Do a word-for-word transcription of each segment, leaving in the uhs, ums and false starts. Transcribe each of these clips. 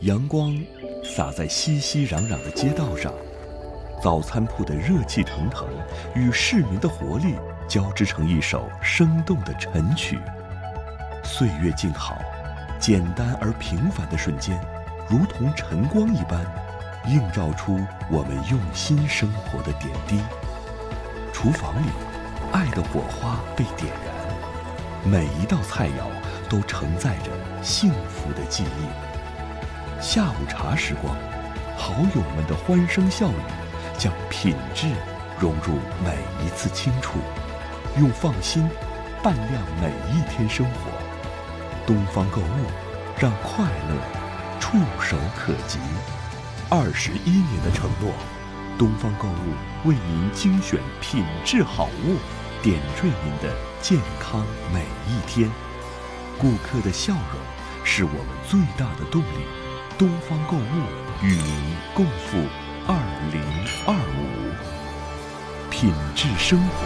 阳光洒在熙熙攘攘的街道上，早餐铺的热气腾腾与市民的活力交织成一首生动的晨曲。岁月静好，简单而平凡的瞬间，如同晨光一般，映照出我们用心生活的点滴。厨房里，爱的火花被点燃，每一道菜肴都承载着幸福的记忆。下午茶时光，好友们的欢声笑语，将品质融入每一次轻触，用放心伴亮每一天生活。东方购物，让快乐触手可及。二十一年的承诺，东方购物为您精选品质好物，点缀您的健康每一天。顾客的笑容是我们最大的动力。东方购物与您共赴二零二五，品质生活，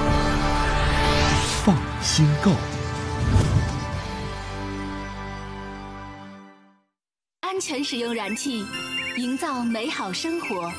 放心购。 安全使用燃气，营造美好生活。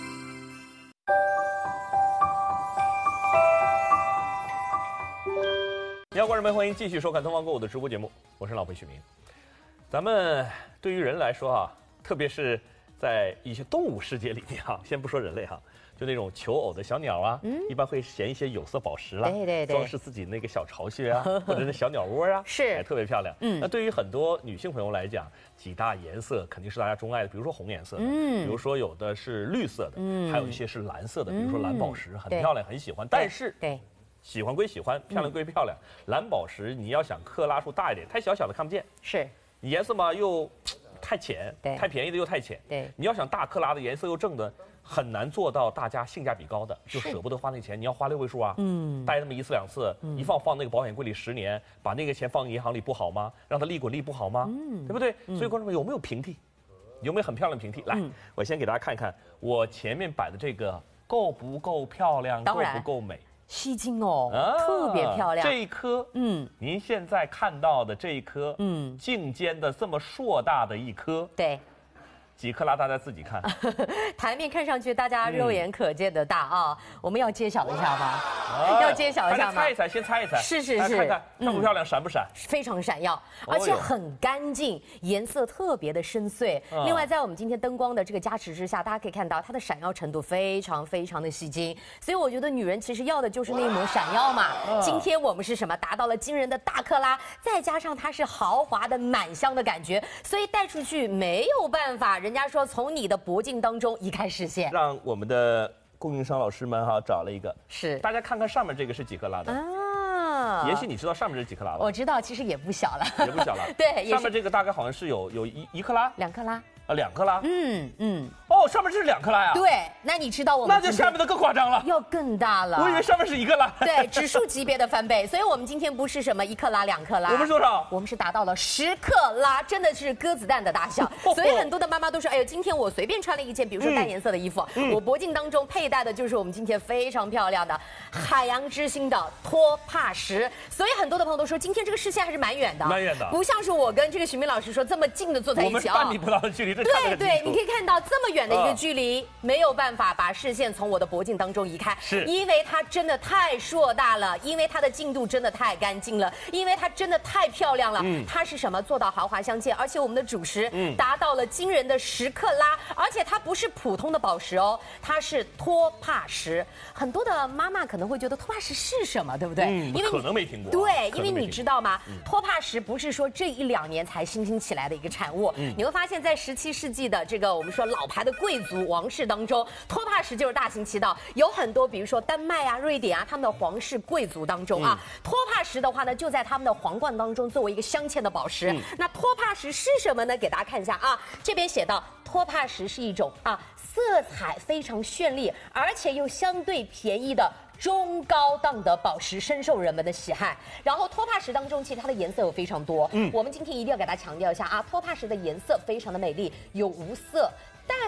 你好，观众们，欢迎继续收看东方购物的直播节目，我是老裴许明。咱们对于人来说啊，特别是在一些动物世界里面哈，先不说人类哈，就那种求偶的小鸟啊，嗯、一般会衔一些有色宝石啦， 对对对， 装饰自己那个小巢穴啊，或者是小鸟窝啊， 是、 哎，特别漂亮。嗯，那对于很多女性朋友来讲，几大颜色肯定是大家钟爱的，比如说红颜色的，嗯，比如说有的是绿色的，嗯，还有一些是蓝色的，比如说蓝宝石，嗯、很漂亮，很喜欢。但是， 对。 喜欢归喜欢，漂亮归漂亮。嗯、蓝宝石你要想克拉数大一点，太小小的看不见。 是， 颜色嘛又太浅， 对， 太便宜的又太浅。 对， 你要想大克拉的颜色又正的，很难做到大家性价比高的，就舍不得花那钱。你要花六位数啊，嗯，带那么一次两次，嗯、一放放那个保险柜里十年，把那个钱放银行里不好吗？让它利滚利不好吗？嗯，对不对？嗯、所以观众们有没有平替？有没有很漂亮的平替？来，嗯、我先给大家看看我前面摆的这个够不够漂亮，够不够美？ 吸睛哦，啊、特别漂亮。 这一颗，嗯，您现在看到的这一颗，嗯，颈尖的这么硕大的一颗， 对， 几克拉大家自己看。 台面看上去大家肉眼可见的大啊，嗯、我们要揭晓一下吗？哎、要揭晓一下吗？ 猜一猜，先猜一猜。 是是是， 看看漂不漂亮，闪不闪？ 非常闪耀，而且很干净，颜色特别的深邃。嗯、另外，在我们今天灯光的这个加持之下，大家可以看到它的闪耀程度非常非常的吸睛。所以我觉得女人其实要的就是那一抹闪耀嘛。嗯、今天我们是什么？达到了惊人的大克拉，再加上它是豪华的满镶的感觉，所以带出去没有办法。人家说从你的脖颈当中移开视线， 让我们的供应商老师们哈找了一个， 是大家看看上面这个是几克拉的啊？也许你知道上面是几克拉吧？ 我知道，其实也不小了， 也不小了。 对， 上面这个大概好像是有有一一克拉， 两克拉。 啊，两克拉， 嗯嗯， 哦，上面这是两克拉呀？ 对，那你知道我们那就下面的更夸张了， 要更大了。 我以为上面是一克拉， 对，指数级别的翻倍。所以我们今天不是什么一克拉、两克拉， 我们是多少？ 我们是达到了十克拉，真的是鸽子蛋的大小。所以很多的妈妈都说，哎呦，今天我随便穿了一件，比如说淡颜色的衣服，嗯、我脖颈当中佩戴的就是我们今天非常漂亮的海洋之星的托帕石。所以很多的朋友都说，今天这个视线还是蛮远的， 蛮远的， 不像是我跟这个许明老师说这么近的坐在一起啊， 我们半米不到的距离，这对对，你可以看到这么远的一个距离，没有办法把视线从我的脖颈当中移开， 是因为它真的太硕大了，因为它的净度真的太干净了，因为它真的太漂亮了。嗯，它是什么？做到豪华镶嵌，而且我们的主石达到了惊人的十克拉，而且它不是普通的宝石哦，它是托帕石。很多的妈妈可能会觉得托帕石是什么，对不对？ 嗯，因为可能没听过。 对，因为你知道吗？托帕石不是说这一两年才新兴起来的一个产物，嗯、你会发现在十七世纪的这个。我们说老牌的贵族王室当中，托帕石就是大行其道，有很多，比如说丹麦啊、瑞典啊，他们的皇室贵族当中啊，嗯、托帕石的话呢，就在他们的皇冠当中作为一个镶嵌的宝石。嗯、那托帕石是什么呢？给大家看一下啊，这边写到，托帕石是一种啊色彩非常绚丽，而且又相对便宜的中高档的宝石，深受人们的喜爱。然后托帕石当中，其实它的颜色有非常多。嗯，我们今天一定要给大家强调一下啊，托帕石的颜色非常的美丽，有无色、淡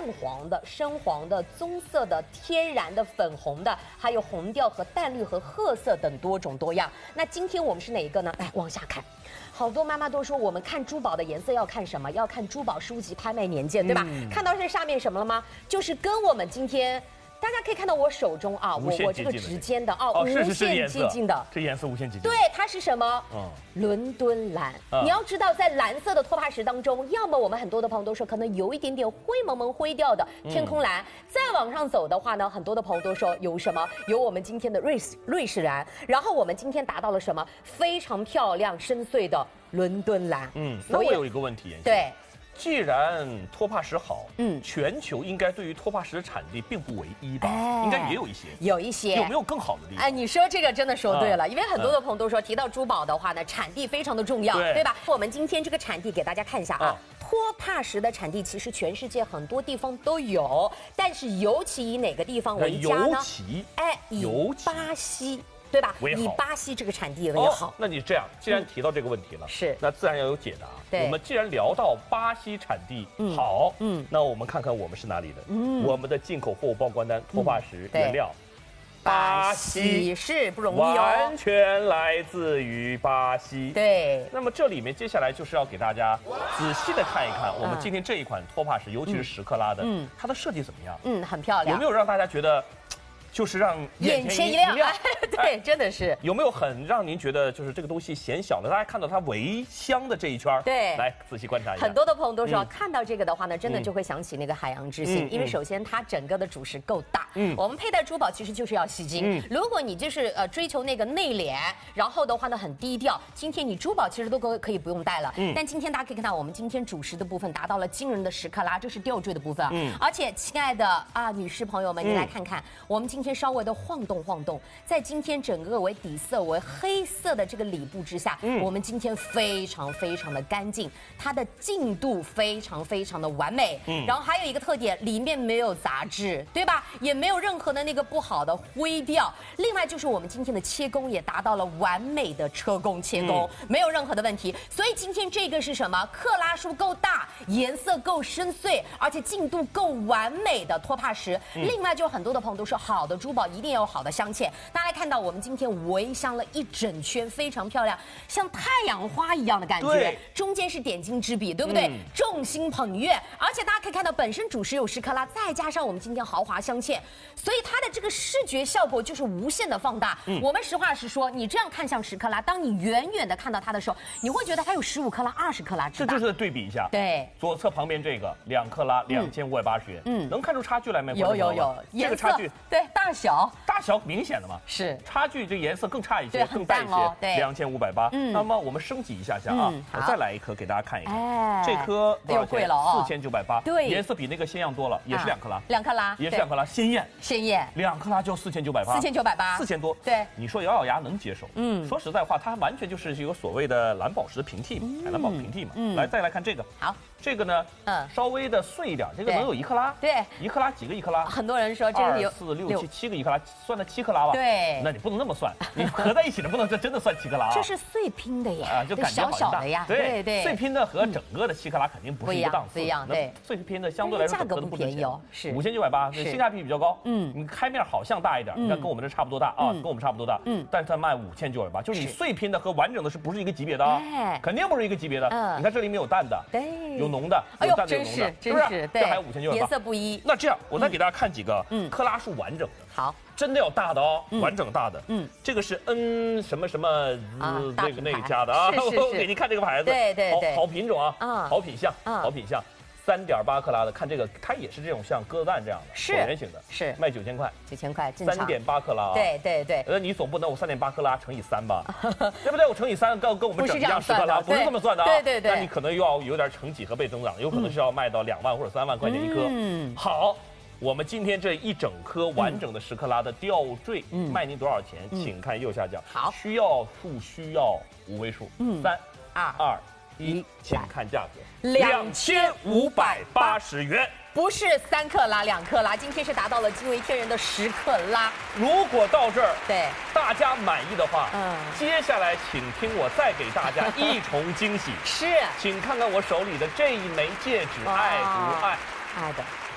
淡黄的、深黄的、棕色的、天然的、粉红的，还有红调和淡绿和褐色等多种多样。那今天我们是哪一个呢？来往下看。好多妈妈都说，我们看珠宝的颜色要看什么？要看珠宝书籍拍卖年鉴，对吧？嗯、看到这上面什么了吗？就是跟我们今天。大家可以看到我手中啊，我我这个指尖的哦， 无限接近的， 这颜色无限接近。 对，它是什么？嗯，伦敦蓝。你要知道，在蓝色的托帕石当中，要么我们很多的朋友都说可能有一点点灰蒙蒙灰调的天空蓝，再往上走的话呢，很多的朋友都说有什么？有我们今天的瑞士瑞士蓝，然后我们今天达到了什么？非常漂亮深邃的伦敦蓝。 嗯，那我有一个问题， 对。 既然托帕石好，嗯，全球应该对于托帕石的产地并不唯一吧？哎、应该也有一些， 有一些， 有没有更好的地方？ 哎，你说这个真的说对了，啊、因为很多的朋友都说，提到珠宝的话呢，产地非常的重要，对, 对吧？我们今天这个产地给大家看一下啊，啊托帕石的产地其实全世界很多地方都有，但是尤其以哪个地方为佳呢？ 尤其， 哎，以巴西。对吧？以巴西这个产地为好。 哦、那你这样，既然提到这个问题了， 嗯、是， 那自然要有解答。我们既然聊到巴西产地好，嗯，那我们看看我们是哪里的。嗯，我们的进口货物报关单托帕石原料， 巴西是不容易哦， 完全来自于巴西。 对。 那么这里面接下来就是要给大家仔细的看一看，我们今天这一款托帕石，尤其是十克拉的，嗯，它的设计怎么样？ 嗯，很漂亮。 有没有让大家觉得？就是让眼前一亮， 哎、对，真的是。 有没有很让您觉得就是这个东西显小的？大家看到它围香的这一圈， 对， 来仔细观察一下。 很多的朋友都说，嗯、看到这个的话呢，真的就会想起那个海洋之星，嗯、因为首先它整个的主石够大。嗯，我们佩戴珠宝其实就是要吸睛。嗯，如果你就是呃追求那个内敛，然后的话呢很低调，今天你珠宝其实都可可以不用戴了。嗯，但今天大家可以看到，我们今天主石的部分达到了惊人的十克拉，这是吊坠的部分。嗯，而且亲爱的啊女士朋友们，你来看看，嗯、我们今天稍微的晃。晃动晃动，在今天整个为底色为黑色的这个里布之下，嗯、我们今天非常非常的干净，它的净度非常非常的完美。嗯，然后还有一个特点，里面没有杂质，对吧？也没有任何的那个不好的灰调。另外就是我们今天的切工也达到了完美的车工切工，嗯、没有任何的问题。所以今天这个是什么？克拉数够大，颜色够深邃，而且净度够完美的托帕石。嗯、另外就很多的朋友都说，好的珠宝一定要有好的镶嵌，大家看到我们今天围镶了一整圈，非常漂亮，像太阳花一样的感觉。中间是点睛之笔，对不对？嗯、众星捧月，而且大家可以看到，本身主石有十克拉，再加上我们今天豪华镶嵌，所以它的这个视觉效果就是无限的放大。嗯、我们实话实说，你这样看像十克拉，当你远远的看到它的时候，你会觉得它有十五克拉、二十克拉之大。 这就是对比一下。 对， 左侧旁边这个两克拉，两千五百八十元。嗯，能看出差距来没？ 有有有， 这个差距， 对，大小。 大小明显的嘛， 是差距，这颜色更差一些，更淡一些， 对， 两千五百八。嗯，那么我们升级一下下啊，我再来一颗给大家看一看。哎，这颗又贵了哦， 四千九百八。 对， 颜色比那个鲜样多了，也是两克拉， 两克拉， 也是两克拉，鲜艳， 鲜艳， 两克拉就四千九百八， 四千九百八， 四千多。 对， 你说咬咬牙能接受？嗯，说实在话，它完全就是一个所谓的蓝宝石的平替嘛，海蓝宝平替嘛。嗯，来再来看这个， 好。 这个呢，嗯，稍微的碎一点，这个能有一克拉， 对， 一克拉几个一克拉？ 很多人说这个有二四六七七个一克拉，算了七克拉吧。 对， 那你不能那么算，你合在一起的不能这真的算七克拉啊。 这是碎拼的呀， 啊，就感觉小小的呀，对对， 碎拼的和整个的七克拉肯定不是一个档次， 不一样，对， 碎拼的相对来说价格不便宜哦，是五千九百八，性价比比较高。嗯，你开面好像大一点，你看跟我们这差不多大啊，跟我们差不多大，嗯，但是它卖五千九百八，就是你碎拼的和完整的是不是一个级别的啊？肯定不是一个级别的。嗯，你看这里面有淡的， 对， 有浓的，有淡的。 真是， 真是， 对， 这还有五千九百八， 颜色不一。 那这样，我再给大家看几个，嗯，克拉数完整的， 好， 真的要大的哦，完整大的，嗯，这个是 N 什么什么那个那个家的啊，我给你看这个牌子， 对对对， 好品种啊，好品相，好品相。三点八克拉的，看这个，它也是这种像鸽子蛋这样的椭圆形的， 是卖九千块， 九千块， 三点八克拉啊， 对对对， 呃，你总不能我三点八克拉乘以三吧，对不对？我乘以三，跟跟我们整一样十克拉，不是这么算的啊， 对对对， 那你可能又要有点乘几何倍增长，有可能是要卖到两万或者三万块钱一颗。嗯，好，我们今天这一整颗完整的十克拉的吊坠卖您多少钱？请看右下角， 好， 需要数需要五位数，三二二。一，请看价格，两千五百八十元， 不是三克拉、两克拉，今天是达到了惊为天人的十克拉。 如果到这儿， 对大家满意的话，嗯，接下来请听我再给大家一重惊喜。 是， 请看看我手里的这一枚戒指，爱不爱？ 爱的。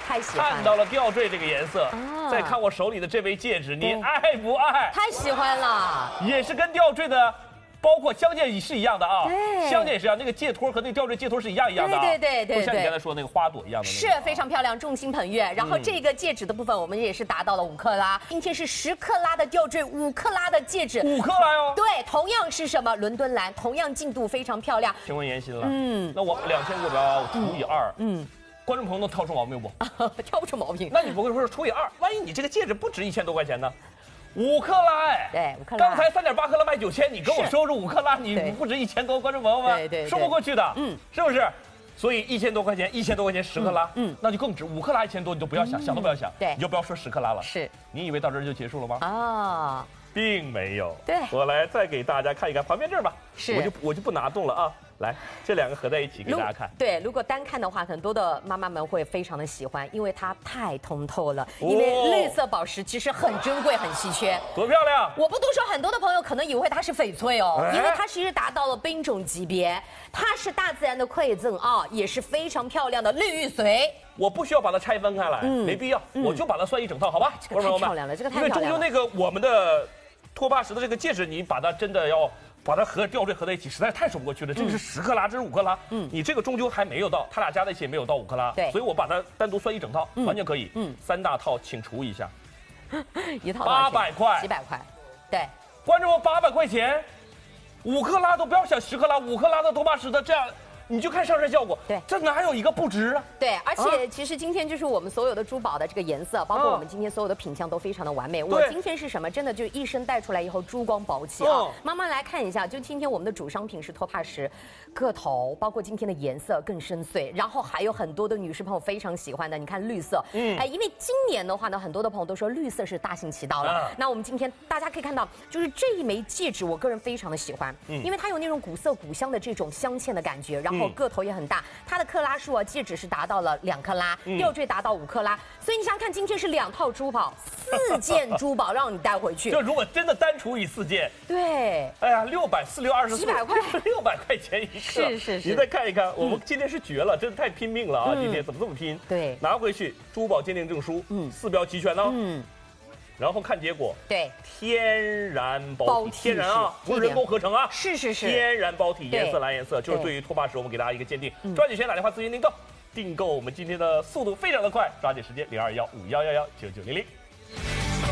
太喜欢了。 看到了吊坠这个颜色， 啊再看我手里的这枚戒指，你对爱不爱？ 太喜欢了。 也是跟吊坠的。包括相间也是一样的啊， 对相间也是一样，那个戒托和那个吊坠戒托是一样一样的、啊， 对对对对不像你对刚才说的那个花朵一样的、那个， 是非常漂亮，众星捧月。然后这个戒指的部分，我们也是达到了五克拉。今天是十克拉的吊坠，五克拉的戒指， 五克拉哟。 对，同样是什么伦敦蓝，同样进度非常漂亮。 请问妍希了，嗯，那我两千五百八除以二，嗯，观众朋友能挑出毛病不？ 挑不出毛病。 那你不会说除以二，万一你这个戒指不值一千多块钱呢？五克拉哎， 对，五克拉。 刚才三点八克拉卖九千，你跟我说是五克拉，你对不值一千多，观众朋友们， 对对对说不过去的， 嗯， 是不是？所以一千多块钱，一千多块钱十克拉，嗯，那就更值。五克拉一千多，你就不要想，想都不要想， 对你就不要说十克拉了。 是， 你以为到这儿就结束了吗？ 啊， 并没有。 对我来再给大家看一看旁边这儿吧， 是我就我就不拿动了啊。来，这两个合在一起给大家看。 对，如果单看的话，很多的妈妈们会非常的喜欢，因为它太通透了。因为绿色宝石其实很珍贵、很稀缺。 多漂亮！ 我不多说，很多的朋友可能以为它是翡翠哦， 哎因为它其实达到了冰种级别，它是大自然的馈赠啊，也是非常漂亮的绿玉髓。 我不需要把它拆分开来，没必要，我就把它算一整套，好吧？ 这个太漂亮了，这个太漂亮了。 因为终究那个我们的托帕石的这个戒指，你把它真的要。把它和吊坠合在一起，实在太说不过去了。这个是十克拉，这是五克拉。嗯，你这个终究还没有到，它俩加在一起也没有到五克拉。 对， 所以我把它单独算一整套，完全可以。嗯，三大套请除一下， 一套八百块， 几百块，对。 观众八百块钱，五克拉都不要想十克拉，五克拉的托帕石的这样。你就看上身效果， 对， 这哪有一个不值啊？ 对，而且其实今天就是我们所有的珠宝的这个颜色，包括我们今天所有的品相都非常的完美。我今天是什么？真的就一身带出来以后珠光宝气啊！妈妈来看一下，就今天我们的主商品是托帕石，个头，包括今天的颜色更深邃，然后还有很多的女士朋友非常喜欢的，你看绿色，嗯，哎，因为今年的话呢，很多的朋友都说绿色是大行其道了。那我们今天大家可以看到，就是这一枚戒指，我个人非常的喜欢，因为它有那种古色古香的这种镶嵌的感觉，然后个头也很大。它的克拉数啊，戒指是达到了两克拉，吊坠达到五克拉，所以你想想看，今天是两套珠宝，四件珠宝让你带回去。 就如果真的单除以四件， 对， 哎呀，六百四六二十四， 几百块， 六百块钱一个。 是是是， 你再看一看，我们今天是绝了，真的太拼命了啊！今天怎么这么拼？ 对， 拿回去珠宝鉴定证书，嗯，四标齐全呢。嗯。然后看结果， 对， 天然包体，天然啊，不是人工合成啊， 是是是， 天然包体，颜色蓝颜色，就是对于托帕石，我们给大家一个鉴定。抓紧时间打电话咨询订购，订购我们今天的速度非常的快，抓紧时间零二幺五幺幺幺九九零零。